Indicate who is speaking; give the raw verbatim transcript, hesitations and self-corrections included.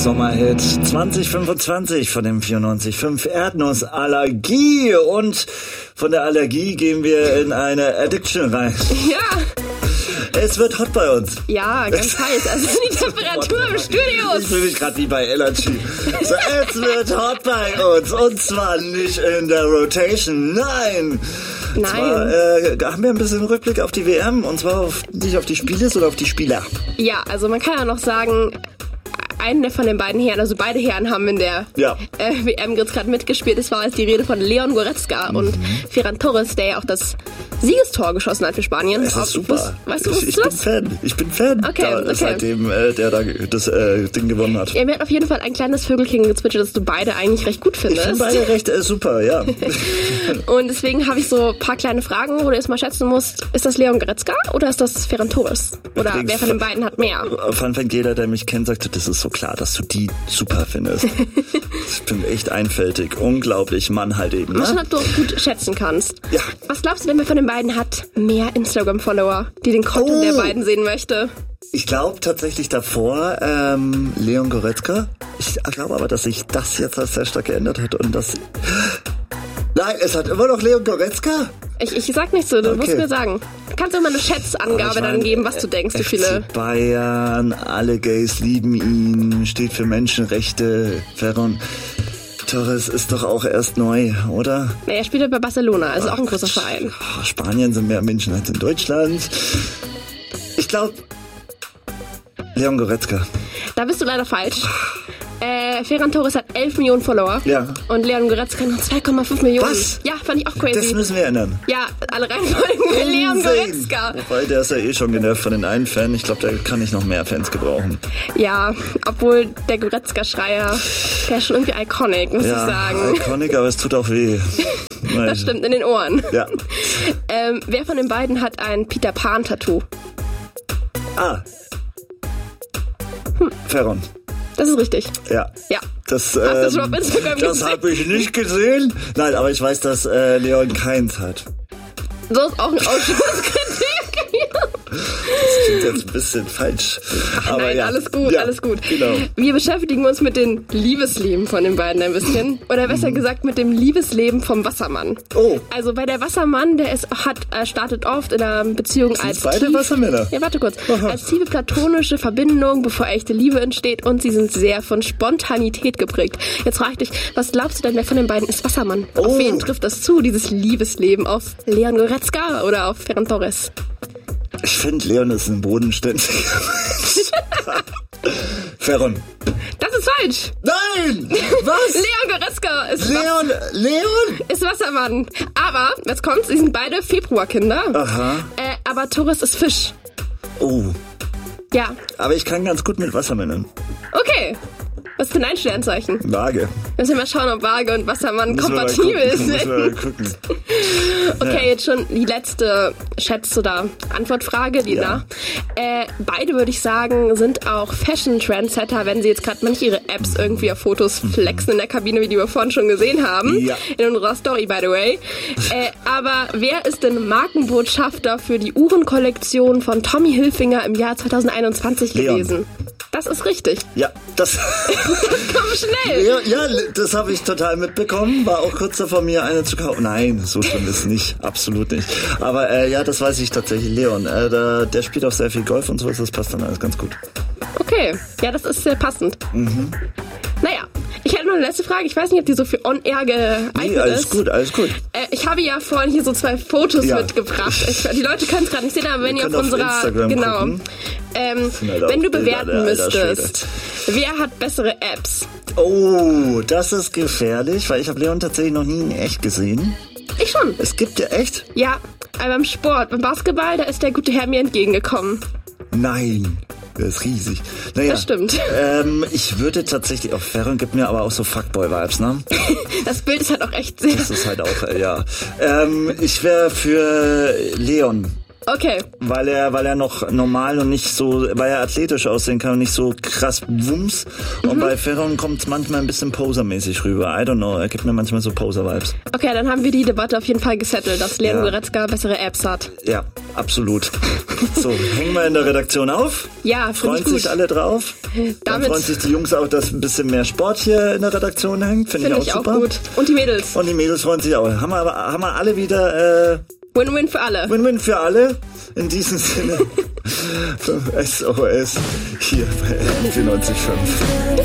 Speaker 1: Sommerhit zwanzig fünfundzwanzig von dem vierundneunzig Komma fünf Erdnussallergie. Und von der Allergie gehen wir in eine Addiction rein.
Speaker 2: Ja.
Speaker 1: Es wird hot bei uns.
Speaker 2: Ja, ganz heiß. Also die Temperatur im Studio.
Speaker 1: Ich fühle mich gerade wie bei Energy. So, es wird hot bei uns. Und zwar nicht in der Rotation. Nein.
Speaker 2: Nein.
Speaker 1: Zwar, äh, haben wir ein bisschen Rückblick auf die W M. Und zwar auf, nicht auf die Spiele, sondern auf die Spieler.
Speaker 2: Ja, also man kann ja noch sagen, einen von den beiden Herren, also beide Herren haben in der
Speaker 1: ja.
Speaker 2: äh, W M jetzt gerade mitgespielt. Es war jetzt die Rede von Leon Goretzka mhm. und Ferran Torres, der ja auch das Siegestor geschossen hat für Spanien.
Speaker 1: Das ist super.
Speaker 2: Weißt du, was
Speaker 1: ich, ich
Speaker 2: ist
Speaker 1: bin
Speaker 2: das?
Speaker 1: Fan. Ich bin Fan.
Speaker 2: Okay,
Speaker 1: da,
Speaker 2: okay.
Speaker 1: Seitdem äh, der da das äh, Ding gewonnen hat.
Speaker 2: Ja, mir hat auf jeden Fall ein kleines Vögelchen gezwitschert, dass du beide eigentlich recht gut findest.
Speaker 1: Ich finde beide recht äh, super, ja.
Speaker 2: Und deswegen habe ich so ein paar kleine Fragen, wo du erstmal schätzen musst, ist das Leon Goretzka oder ist das Ferran Torres? Oder Übrigens, wer von den beiden hat mehr?
Speaker 1: Fun Fact, jeder, der mich kennt, sagt, das ist so klar, dass du die super findest. Ich bin echt einfältig. Unglaublich. Mann halt eben. Ne?
Speaker 2: Mal schauen, ob du auch gut schätzen kannst.
Speaker 1: Ja.
Speaker 2: Was glaubst du denn, wer von den beiden hat mehr Instagram-Follower, die den Content oh. der beiden sehen möchte?
Speaker 1: Ich glaube tatsächlich davor ähm, Leon Goretzka. Ich glaube aber, dass sich das jetzt sehr stark geändert hat und dass... Nein, es hat immer noch Leon Goretzka.
Speaker 2: Ich, ich sag nicht so, du okay. musst mir sagen. Du kannst immer eine Schätzangabe ich mein, dann geben, was du denkst, wie viele.
Speaker 1: Bayern, alle Gays lieben ihn, steht für Menschenrechte. Ferran Torres ist doch auch erst neu, oder?
Speaker 2: Na, er spielt ja bei Barcelona, also
Speaker 1: Ach,
Speaker 2: auch ein großer Verein.
Speaker 1: Oh, Spanien sind mehr Menschen als in Deutschland. Ich glaube, Leon Goretzka.
Speaker 2: Da bist du leider falsch. Äh, Ferran Torres hat elf Millionen Follower.
Speaker 1: Ja.
Speaker 2: Und Leon Goretzka nur zwei Komma fünf Millionen.
Speaker 1: Was?
Speaker 2: Ja, fand ich auch crazy.
Speaker 1: Das müssen wir ändern.
Speaker 2: Ja, alle reinfolgen mit Leon Goretzka.
Speaker 1: Wobei, der ist ja eh schon genervt von den einen Fan. Ich glaube, der kann nicht noch mehr Fans gebrauchen.
Speaker 2: Ja, obwohl der Goretzka-Schreier, der ist schon irgendwie iconic, muss
Speaker 1: ja,
Speaker 2: ich sagen.
Speaker 1: Iconic, aber es tut auch weh.
Speaker 2: Das stimmt, in den Ohren.
Speaker 1: Ja.
Speaker 2: ähm, wer von den beiden hat ein Peter Pan-Tattoo?
Speaker 1: Ah. Hm. Ferran.
Speaker 2: Das ist richtig.
Speaker 1: Ja.
Speaker 2: Ja.
Speaker 1: Das,
Speaker 2: Hast
Speaker 1: ähm,
Speaker 2: du schon auf Instagram
Speaker 1: das habe ich nicht gesehen. Nein, aber ich weiß, dass äh, Leon keins hat.
Speaker 2: So ist auch ein Ausschlusskriterium.
Speaker 1: Das klingt jetzt ein bisschen falsch.
Speaker 2: Ach,
Speaker 1: aber
Speaker 2: nein,
Speaker 1: ja.
Speaker 2: alles gut,
Speaker 1: ja,
Speaker 2: alles gut.
Speaker 1: Genau.
Speaker 2: Wir beschäftigen uns mit dem Liebesleben von den beiden ein bisschen. Oder besser gesagt mit dem Liebesleben vom Wassermann.
Speaker 1: Oh.
Speaker 2: Also bei der Wassermann, der ist, hat, äh, startet oft in einer Beziehung
Speaker 1: Sind
Speaker 2: als
Speaker 1: beide
Speaker 2: tief,
Speaker 1: Wassermänner?
Speaker 2: Ja, warte kurz.
Speaker 1: Aha.
Speaker 2: Als tiefe platonische Verbindung, bevor echte Liebe entsteht, und sie sind sehr von Spontanität geprägt. Jetzt frag ich dich, was glaubst du denn, wer von den beiden ist Wassermann?
Speaker 1: Oh.
Speaker 2: Auf wen trifft das zu, dieses Liebesleben? Auf Leon Goretzka oder auf Ferran Torres?
Speaker 1: Ich finde, Leon ist ein bodenständiger Mensch. Ferran.
Speaker 2: Das ist falsch.
Speaker 1: Nein! Was?
Speaker 2: Leon Goretzka ist
Speaker 1: Leon,
Speaker 2: Was-
Speaker 1: Leon?
Speaker 2: ist Wassermann. Aber, jetzt kommt's, sie sind beide Februarkinder.
Speaker 1: Aha.
Speaker 2: Äh, aber Torres ist Fisch.
Speaker 1: Oh.
Speaker 2: Ja.
Speaker 1: Aber ich kann ganz gut mit Wassermännern.
Speaker 2: Okay. Was ist denn dein Sternzeichen?
Speaker 1: Waage.
Speaker 2: Müssen wir mal schauen, ob Waage und Wassermann
Speaker 1: Müssen wir mal
Speaker 2: kompatibel
Speaker 1: gucken,
Speaker 2: sind.
Speaker 1: müssen wir mal gucken.
Speaker 2: Okay,
Speaker 1: Ja.
Speaker 2: jetzt schon die letzte Schätz- oder Antwortfrage, die
Speaker 1: Ja.
Speaker 2: da. Äh, beide, würde ich sagen, sind auch Fashion-Trendsetter, wenn sie jetzt gerade manche ihre Apps irgendwie auf Fotos flexen in der Kabine, wie die wir vorhin schon gesehen haben.
Speaker 1: Ja.
Speaker 2: In unserer Story, by the way. Äh, aber wer ist denn Markenbotschafter für die Uhrenkollektion von Tommy Hilfiger im Jahr zwanzig einundzwanzig
Speaker 1: Leon.
Speaker 2: gewesen? Das ist richtig.
Speaker 1: Ja, das...
Speaker 2: Komm schnell!
Speaker 1: Ja, ja, das habe ich total mitbekommen. War auch kurz davor, mir eine zu kaufen. Nein, so schlimm ist es nicht. Absolut nicht. Aber äh, ja, das weiß ich tatsächlich. Leon, äh, der, der spielt auch sehr viel Golf und so. Das passt dann alles ganz gut.
Speaker 2: Okay, ja, das ist sehr passend. Mhm. Naja, ich hätte noch eine letzte Frage. Ich weiß nicht, ob die so für On-Air geeignet
Speaker 1: Nee, alles
Speaker 2: ist.
Speaker 1: gut, alles gut.
Speaker 2: Äh, ich habe ja vorhin hier so zwei Fotos
Speaker 1: Ja.
Speaker 2: mitgebracht. Ich, die Leute können es gerade nicht sehen, aber wenn
Speaker 1: Ihr
Speaker 2: ihr auf
Speaker 1: könnt auf
Speaker 2: unserer...
Speaker 1: Instagram
Speaker 2: genau.
Speaker 1: gucken.
Speaker 2: Ähm,
Speaker 1: sind halt
Speaker 2: wenn
Speaker 1: auch
Speaker 2: du
Speaker 1: Bilder
Speaker 2: bewerten
Speaker 1: der alter
Speaker 2: müsstest, wer hat bessere Apps?
Speaker 1: Oh, das ist gefährlich, weil ich habe Leon tatsächlich noch nie in echt gesehen.
Speaker 2: Ich schon.
Speaker 1: Es gibt ja echt?
Speaker 2: Ja, aber beim Sport, beim Basketball, da ist der gute Herr mir entgegengekommen.
Speaker 1: Nein. Der ist riesig. Naja,
Speaker 2: Das stimmt.
Speaker 1: Ähm, ich würde tatsächlich auf Ferran, gibt mir aber auch so Fuckboy-Vibes, ne?
Speaker 2: Das Bild ist halt auch echt sehr...
Speaker 1: Das ist halt auch, äh, ja. Ähm, ich wäre für Leon.
Speaker 2: Okay.
Speaker 1: Weil er, weil er noch normal und nicht so, weil er athletisch aussehen kann und nicht so krass wumms. Mhm. Und bei Ferron kommt es manchmal ein bisschen posermäßig rüber. I don't know, er gibt mir manchmal so Poser-Vibes.
Speaker 2: Okay, dann haben wir die Debatte auf jeden Fall gesettelt, dass Leon
Speaker 1: ja.
Speaker 2: Goretzka bessere Apps hat.
Speaker 1: Ja, absolut. So, hängen wir in der Redaktion auf.
Speaker 2: Ja,
Speaker 1: freuen sich gut. alle drauf. Damit Dann freuen sich die Jungs auch, dass ein bisschen mehr Sport hier in der Redaktion hängt. Finde find ich auch ich super. Auch gut.
Speaker 2: Und die Mädels.
Speaker 1: Und die Mädels freuen sich auch. Haben wir, haben wir alle wieder... Äh,
Speaker 2: Win-win für alle.
Speaker 1: Win-win für alle. In diesem Sinne. S O S hier bei vierundneunzig Komma fünf.